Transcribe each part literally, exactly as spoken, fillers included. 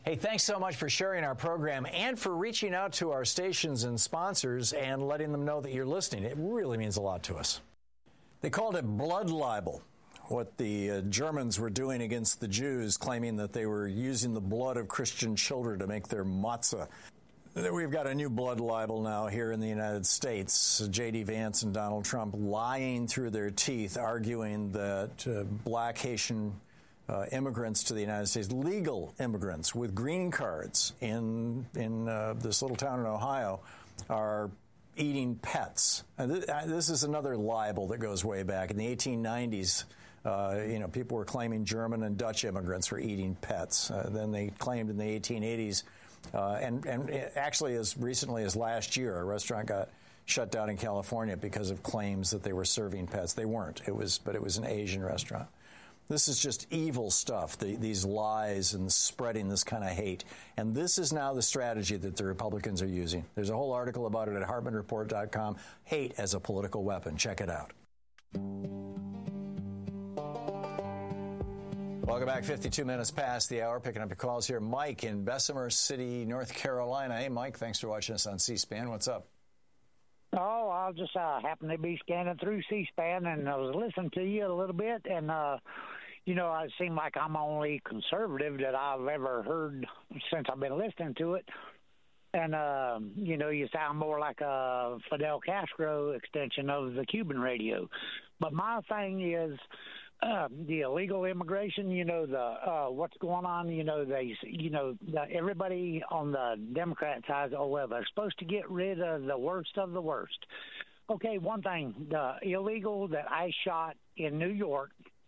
Hey, thanks so much for sharing our program and for reaching out to our stations and sponsors and letting them know that you're listening. It really means a lot to us. They called it blood libel, what the uh, Germans were doing against the Jews, claiming that they were using the blood of Christian children to make their matzah. We've got a new blood libel now here in the United States. J D. Vance and Donald Trump lying through their teeth, arguing that uh, black Haitian Uh, immigrants to the United States, legal immigrants with green cards in in uh, this little town in Ohio, are eating pets. And th- this is another libel that goes way back. In the eighteen nineties, uh, you know, people were claiming German and Dutch immigrants were eating pets. Uh, then they claimed in the eighteen eighties, uh, and, and actually as recently as last year, a restaurant got shut down in California because of claims that they were serving pets. They weren't. It was, but it was an Asian restaurant. This is just evil stuff, the, these lies and spreading this kind of hate. And this is now the strategy that the Republicans are using. There's a whole article about it at Hartman Report dot com. Hate as a political weapon. Check it out. Welcome back. fifty-two minutes past the hour. Picking up your calls here. Mike in Bessemer City, North Carolina. Hey, Mike, thanks for watching us on C-SPAN. What's up? Oh, I just uh, happened to be scanning through C-SPAN, and I was listening to you a little bit, and, uh, you know, it seemed like I'm the only conservative that I've ever heard since I've been listening to it. And, uh, you know, you sound more like a Fidel Castro extension of the Cuban radio. But my thing is uh, the illegal immigration, you know, the uh, what's going on, you know, they, you know, the, everybody on the Democrat side, oh, well, they're supposed to get rid of the worst of the worst. Okay, one thing, the illegal that I shot in New York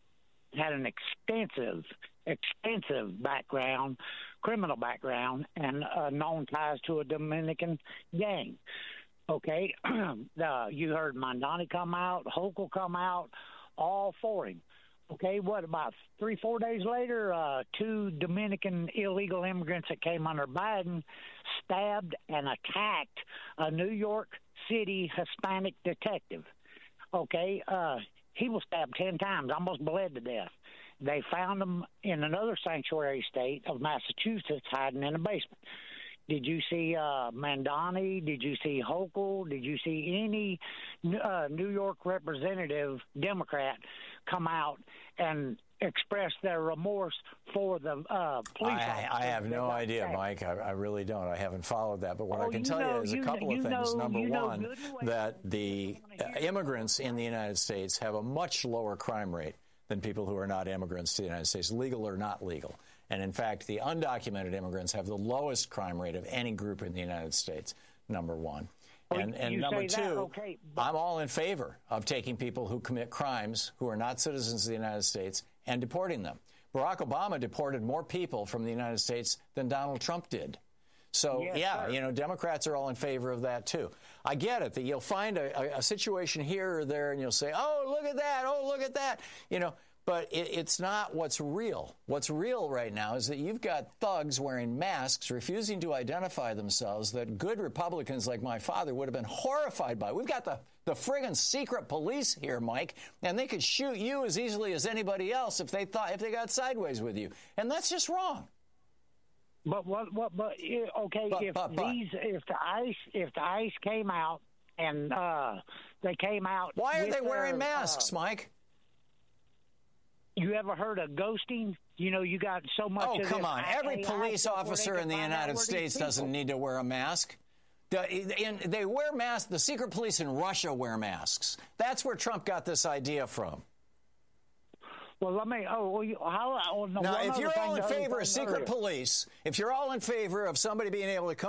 had an extensive, extensive background, criminal background, and uh, known ties to a Dominican gang. Okay, the, you heard Mondani come out, Hochul come out, all for him. Okay, what about three, four days later, uh, two Dominican illegal immigrants that came under Biden stabbed and attacked a New York City Hispanic detective. Okay, uh, he was stabbed ten times, almost bled to death. They found him in another sanctuary state of Massachusetts hiding in a basement. Did you see uh, Mondani? Did you see Hochul? Did you see any uh, New York representative Democrat come out and express their remorse for the uh, police I, I have no idea, Mike. I, I really don't. I haven't followed that. But what oh, I can you tell know, you is a couple you of things. Know, Number one, well. that the immigrants in the United States have a much lower crime rate than people who are not immigrants to the United States, legal or not legal. And in fact, the undocumented immigrants have the lowest crime rate of any group in the United States, number one. And, and number two, okay, but- I'm all in favor of taking people who commit crimes who are not citizens of the United States and deporting them. Barack Obama deported more people from the United States than Donald Trump did. So, yes, yeah, sir. you know, Democrats are all in favor of that, too. I get it that you'll find a, a, a situation here or there and you'll say, oh, look at that. Oh, look at that. You know, but it, it's not what's real. What's real right now is that you've got thugs wearing masks, refusing to identify themselves, that good Republicans like my father would have been horrified by. We've got the, the friggin' secret police here, Mike, and they could shoot you as easily as anybody else if they thought if they got sideways with you. And that's just wrong. But what? What? But okay, but, if but, but. these, if the ICE, if the ICE came out and uh, they came out, why are they wearing their, masks, uh, Mike? You ever heard of ghosting? You know, you got so much. Oh, of come this on! Every A I police officer they in the can find out United where States these doesn't people- need to wear a mask. The, and they wear masks. The secret police in Russia wear masks. That's where Trump got this idea from. Well, let me. Oh, well, you, how? Oh, no, Now, one if other you're thing all in to favor of understand secret earlier. police, if you're all in favor of somebody being able to come